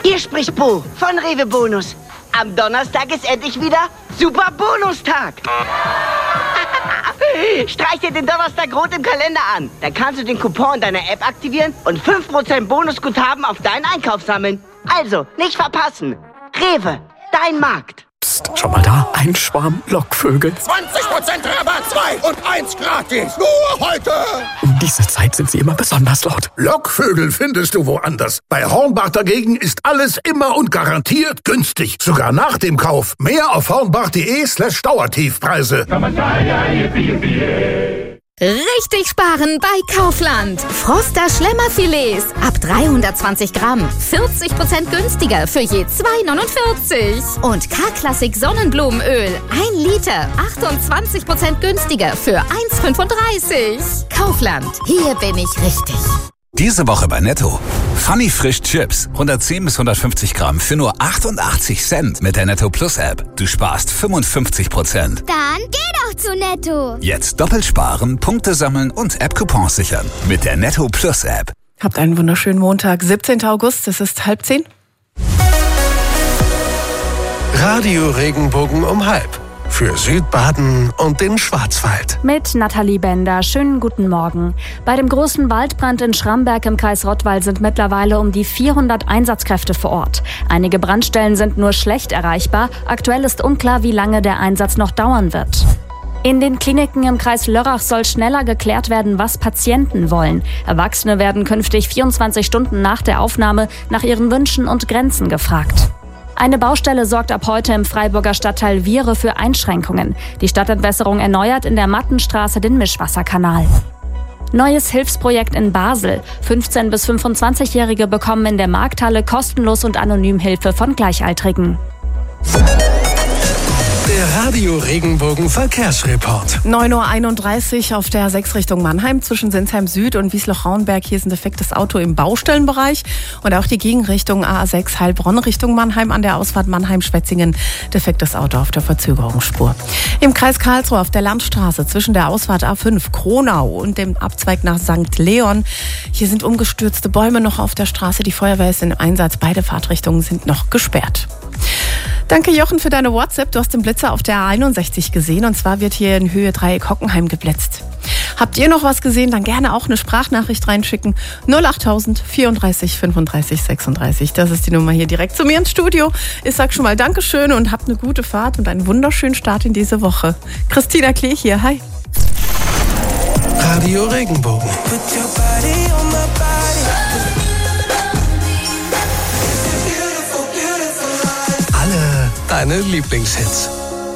Hier spricht Bo von Rewe Bonus. Am Donnerstag ist endlich wieder Super Bonustag. Streich dir den Donnerstag rot im Kalender an. Dann kannst du den Coupon in deiner App aktivieren und 5% Bonusguthaben auf deinen Einkauf sammeln. Also, nicht verpassen. Rewe, dein Markt. Psst, schon mal da? Ein Schwarm Lockvögel. 20% Rabatt, 2 und 1 gratis. Nur heute. Um diese Zeit sind sie immer besonders laut. Lockvögel findest du woanders. Bei Hornbach dagegen ist alles immer und garantiert günstig. Sogar nach dem Kauf. Mehr auf hornbach.de/Dauertiefpreise. Richtig sparen bei Kaufland. Froster Schlemmerfilets ab 320 Gramm. 40% günstiger für je 2,49. Und K-Klassik Sonnenblumenöl 1 Liter. 28% günstiger für 1,35. Kaufland. Hier bin ich richtig. Diese Woche bei Netto. Funny Frisch Chips. 110 bis 150 Gramm für nur 88 Cent mit der Netto Plus App. Du sparst 55%. Dann geh doch zu Netto. Jetzt doppelt sparen, Punkte sammeln und App-Coupons sichern. Mit der Netto Plus App. Habt einen wunderschönen Montag, 17. August, es ist 9:30. Radio Regenbogen um 12:30. Für Südbaden und den Schwarzwald. Mit Nathalie Bender. Schönen guten Morgen. Bei dem großen Waldbrand in Schramberg im Kreis Rottweil sind mittlerweile um die 400 Einsatzkräfte vor Ort. Einige Brandstellen sind nur schlecht erreichbar. Aktuell ist unklar, wie lange der Einsatz noch dauern wird. In den Kliniken im Kreis Lörrach soll schneller geklärt werden, was Patienten wollen. Erwachsene werden künftig 24 Stunden nach der Aufnahme nach ihren Wünschen und Grenzen gefragt. Eine Baustelle sorgt ab heute im Freiburger Stadtteil Viere für Einschränkungen. Die Stadtentwässerung erneuert in der Mattenstraße den Mischwasserkanal. Neues Hilfsprojekt in Basel. 15- bis 25-Jährige bekommen in der Markthalle kostenlos und anonym Hilfe von Gleichaltrigen. Der Radio Regenbogen Verkehrsreport. 9:31 Uhr auf der 6 Richtung Mannheim zwischen Sinsheim Süd und Wiesloch-Rauenberg. Hier ist ein defektes Auto im Baustellenbereich. Und auch die Gegenrichtung A6 Heilbronn Richtung Mannheim an der Ausfahrt Mannheim-Schwetzingen. Defektes Auto auf der Verzögerungsspur. Im Kreis Karlsruhe auf der Landstraße zwischen der Ausfahrt A5 Kronau und dem Abzweig nach St. Leon. Hier sind umgestürzte Bäume noch auf der Straße. Die Feuerwehr ist im Einsatz. Beide Fahrtrichtungen sind noch gesperrt. Danke, Jochen, für deine WhatsApp. Du hast den Blitzer auf der A61 gesehen. Und zwar wird hier in Höhe Dreieck Hockenheim geblitzt. Habt ihr noch was gesehen? Dann gerne auch eine Sprachnachricht reinschicken. 08000 34 35 36. Das ist die Nummer hier direkt zu mir ins Studio. Ich sag schon mal Dankeschön und habt eine gute Fahrt und einen wunderschönen Start in diese Woche. Christina Klee hier. Hi. Radio Regenbogen. Deine Lieblingshits.